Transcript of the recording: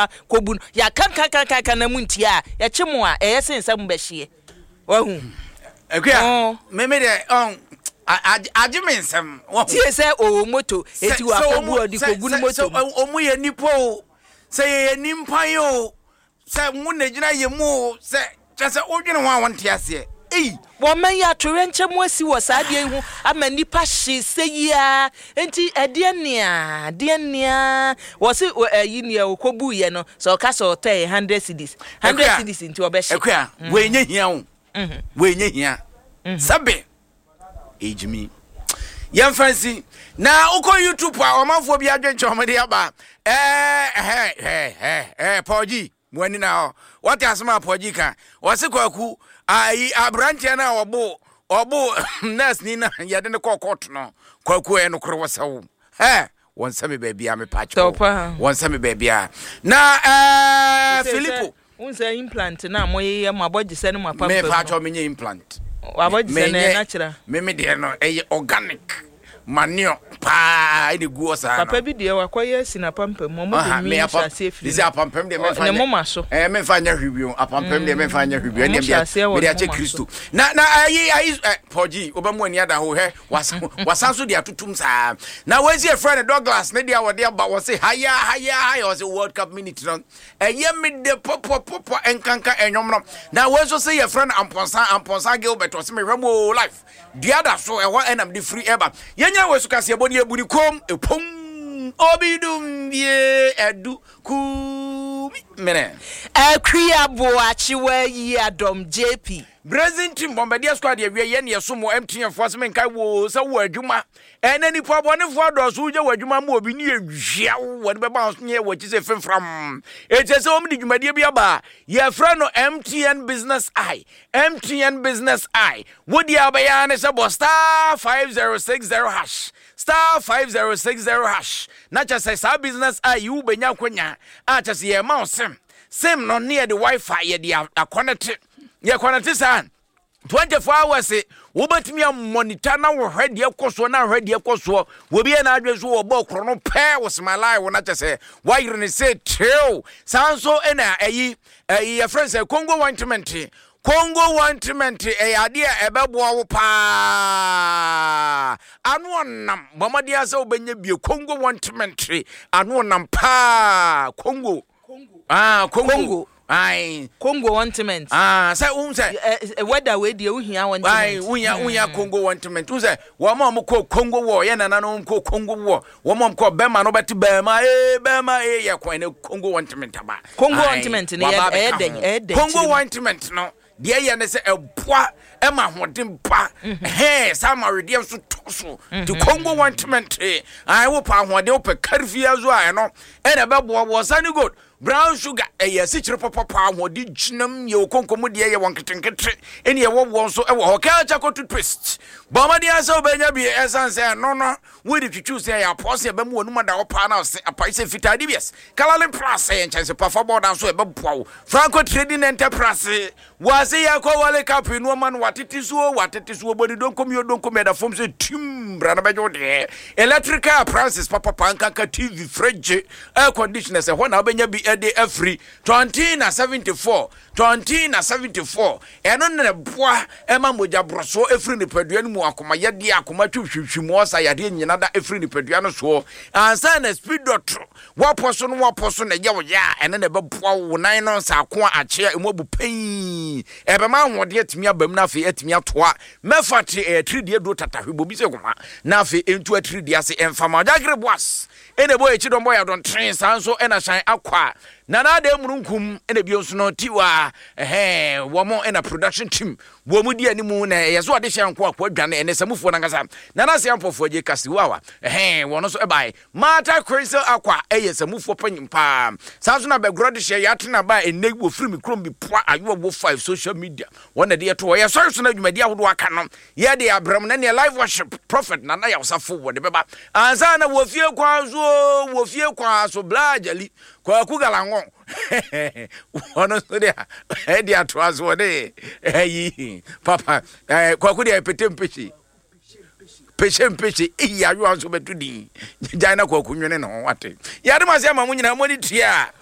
kobun ya kan na muntia ya chemu a eyesensam behye wahu ekwa me de on agimensem tie se o moto eti wa kobu odi kogun moto omu ye nipo se ye nimpan yo se mu na gina ye mu se chese odwene ho awonte ase wo man ya torenche mu asi wo saade hu ama nipa hye seyia enti ade nea wo se yi ne okobu ye no so ka so 100 cedis enti obehye ekwa we nya hia wo we nya hia sabe ejimi yan fancy na uko YouTube a omanfo bi adwenche omede aba poji mwani na what asma poji kan wose kwaku ai abrantia na obo nurse ni na yade ne kokot no kwaku e no kro wosawo won same baby a me pacho won same baby a na Filipo unsa implant na moye mabodje se no mapapa me pacho me implant wabodje se natural me de no organic manio pa ide guo sa papa bi de wakoye sina pampam mo be mi sha safely disi apampam de me fa ne moma so me fa nya hwibio apampam de me fa nya hwibio ne bia me de che Kristo na ayi poji obamu ani ada ho he wasanso de atutum sa na wezi e friend Douglas ne dia wode aba wo say haya wo say World Cup minute no eye me de popo enkanka enwomno na wezo say e friend amponsa Gilbert wo say me hwemo life the other so e ho enam de free eba yenya weso kase ebodi ebuni kom epom obidum bie edu ku mene akria boachi wa yi adom JP Brazil team bombardier squad ye ye ne so mo MTN force men kai wo sa wo adwuma enani po abone fo do so uje wo adwuma mo obi ni ehwia wo ne be ba so nye wo chi se femfram etese o mdi dwumadie bi aba ye fra no MTN business eye wo dia ba ya ne se bo star 5060 hash star 5060 hash na cha se sa business eye you benya kwanya a cha se ye ma sim no near the Wi-Fi ye dia connect ye connect san 24 hours wo batimi monitor na wo hwede ekoso na hwede ekoso wo bi na adwe so wo ba okro no pe wo smalai wo na chese wire ne say true sanso ena ayi ye friends Congo ointment ade ebeboa wo pa anu onam bomade ase obenya bie Congo ointment anu onam pa Congo ai Congo ointment say say whether we dey uhia ointment ai unya Congo ointment say wo ma mo ko Congo wo ye nana no ko Congo wo ma ko bema no beti bema ye kwan ne Congo ointment aba Congo ointment ne ye Congo ointment no de ye ne say eboa ema hodem pa sama redem so toso the Congo ointment ai wo pa hode wo pe karfia zo ai no e na beboa wo sani good brown sugar ye sichire papa hodi ginam ye okonkomu de ye wonketenkete ene ye wo so e wo culture co toothpaste boma de asa obenya bi essence no we de twitwu say ya pose e ba mu onuma da wo pa na se apai se fitade bies Calalin Plus e chance papa board so e ba boa Franco Trading Enterprise was ya ko wale cap no man watete so body don komi da form say tim brana ba jode electrical appliances papa panka TV fridge air conditioner se ho na obenya bi de free 2074 eno ne boa ema moja broso efri ne padua no mu akoma yede akoma twhwhwmu osa yade nyina da efri ne padua no so ansa na speed dot waposo na ye wo ya ene ne be boa wo nan no sa ko ache emobu pen ebe ma hode atimi abam na fe atimi atoa mefate 3 die do tatahwe bi se koma na fe entu 3 die ase emfama jagre boas ene boy echi don boy adon train sanso ena shan akwa nana de murunkum ene bi onso no tiwa womo ena production team wo mu di animu na yeso ade hyan kwa adwane ene samufo nangasa nana se ampofo je kasiwawa wono so ebai mata crystal akwa samufo panyimpa sanso na begro de hye yatena ba ene wo free mikrom bi poa ayo wo 5 social media wona de yeto ye so so na dwumadi ahodo aka no ye de abram na ne live worship prophet nana ya usafo wo de beba ansa na wo fie kwa so blajali kwa kugalango wono so dia e dia toaso wo de papa kwa ku dia petempechi iya yo anso betudi jana kwa kunwene no wate yade ma se ma munyina moni tia